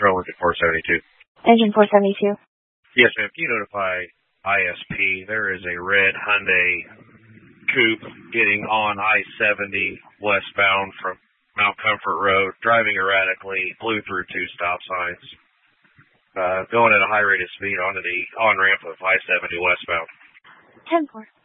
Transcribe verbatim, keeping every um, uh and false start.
Control Engine four seventy-two. Engine four seventy-two. Yes, ma'am. Can you notify I S P? There is a red Hyundai Coupe getting on I seventy westbound from Mount Comfort Road, driving erratically, blew through two stop signs, uh, going at a high rate of speed onto the on-ramp of I seventy westbound. ten four.